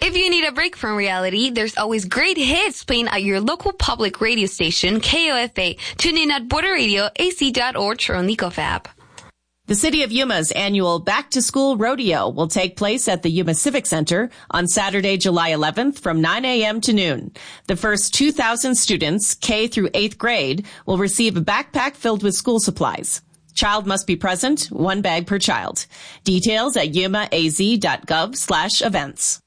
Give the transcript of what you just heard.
If you need a break from reality, there's always great hits playing at your local public radio station, KOFA. Tune in at borderradioac.org or on Nicof app. The City of Yuma's annual Back to School Rodeo will take place at the Yuma Civic Center on Saturday, July 11th from 9 a.m. to noon. The first 2,000 students, K through 8th grade, will receive a backpack filled with school supplies. Child must be present, 1 bag per child. Details at yumaaz.gov/events.